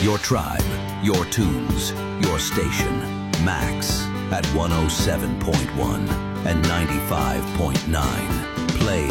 Your tribe, your tunes, your station. Max at 107.1 and 95.9. Play